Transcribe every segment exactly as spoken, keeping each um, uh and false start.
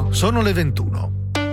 Sono le ventuno.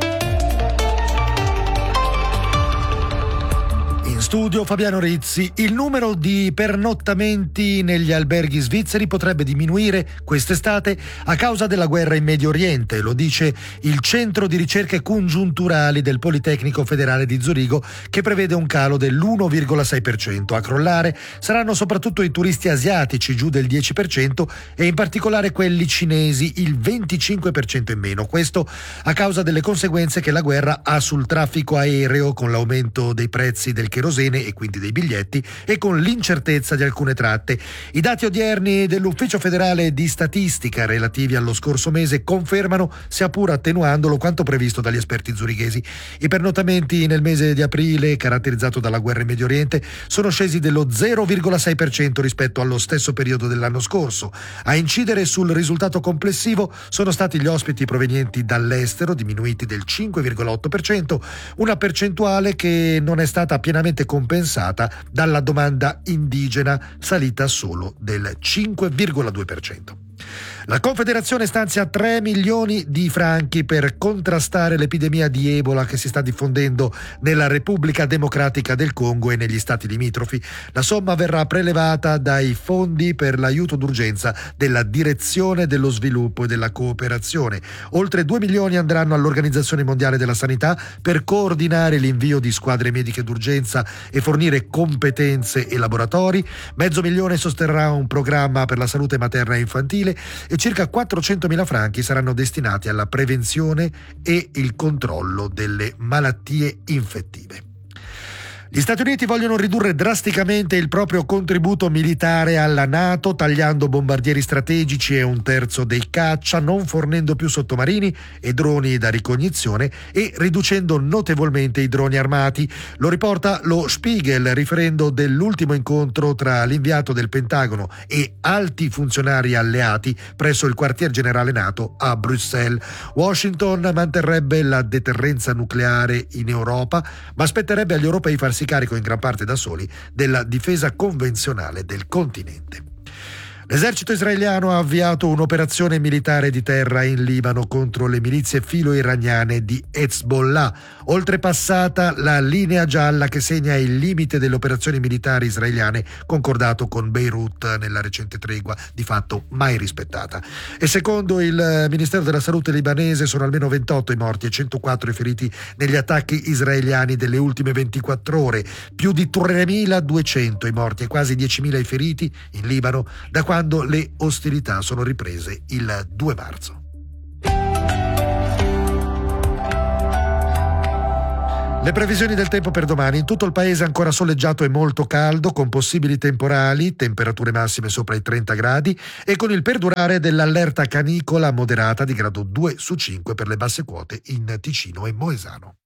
In studio Fabiano Rizzi. Il numero di pernottamenti negli alberghi svizzeri potrebbe diminuire quest'estate a causa della guerra in Medio Oriente, lo dice il Centro di Ricerche Congiunturali del Politecnico Federale di Zurigo, che prevede un calo dell'uno virgola sei per cento. A crollare saranno soprattutto i turisti asiatici, giù del dieci per cento, e in particolare quelli cinesi, il venticinque per cento in meno. Questo a causa delle conseguenze che la guerra ha sul traffico aereo, con l'aumento dei prezzi del kerosene e quindi dei biglietti, e con l'incertezza di alcune tratte. I dati odierni dell'Ufficio Federale di Statistica relativi allo scorso mese confermano, sia pur attenuandolo, quanto previsto dagli esperti zurighesi. I pernottamenti nel mese di aprile, caratterizzato dalla guerra in Medio Oriente, sono scesi dello zero virgola sei per cento rispetto allo stesso periodo dell'anno scorso. A incidere sul risultato complessivo sono stati gli ospiti provenienti dall'estero, diminuiti del cinque virgola otto per cento, una percentuale che non è stata pienamente compensata dalla domanda indigena, salita solo del cinque virgola due per cento. La Confederazione stanzia tre milioni di franchi per contrastare l'epidemia di Ebola che si sta diffondendo nella Repubblica Democratica del Congo e negli stati limitrofi. La somma verrà prelevata dai fondi per l'aiuto d'urgenza della Direzione dello Sviluppo e della Cooperazione. Oltre due milioni andranno all'Organizzazione Mondiale della Sanità per coordinare l'invio di squadre mediche d'urgenza e fornire competenze e laboratori. Mezzo milione sosterrà un programma per la salute materna e infantile e circa quattrocentomila franchi saranno destinati alla prevenzione e il controllo delle malattie infettive. Gli Stati Uniti vogliono ridurre drasticamente il proprio contributo militare alla NATO, tagliando bombardieri strategici e un terzo dei caccia, non fornendo più sottomarini e droni da ricognizione e riducendo notevolmente i droni armati. Lo riporta lo Spiegel, riferendo dell'ultimo incontro tra l'inviato del Pentagono e alti funzionari alleati presso il quartier generale NATO a Bruxelles. Washington manterrebbe la deterrenza nucleare in Europa, ma aspetterebbe agli europei farsi carico in gran parte da soli della difesa convenzionale del continente. L'esercito israeliano ha avviato un'operazione militare di terra in Libano contro le milizie filo-iraniane di Hezbollah, oltrepassata la linea gialla che segna il limite delle operazioni militari israeliane concordato con Beirut nella recente tregua, di fatto mai rispettata. E secondo il Ministero della Salute libanese sono almeno ventotto i morti e centoquattro i feriti negli attacchi israeliani delle ultime ventiquattro ore, più di tremiladuecento i morti e quasi diecimila i feriti in Libano da quando quando le ostilità sono riprese il due marzo. Le previsioni del tempo per domani: in tutto il paese ancora soleggiato e molto caldo, con possibili temporali, temperature massime sopra i trenta gradi e con il perdurare dell'allerta canicola moderata di grado due su cinque per le basse quote in Ticino e Moesano.